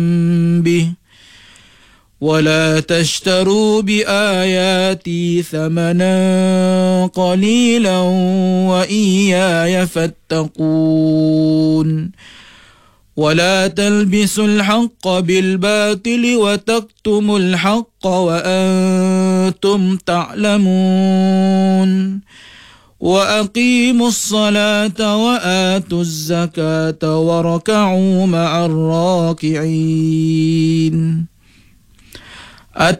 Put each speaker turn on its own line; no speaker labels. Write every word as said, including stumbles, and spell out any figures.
به ولا تشتروا بآياتي ثمنا قليلا وإياي فاتقون ولا تلبسوا الحق بالباطل وتكتموا الحق وأنتم تعلمون وأقيموا الصلاة وآتوا الزكاة واركعوا مع الراكعين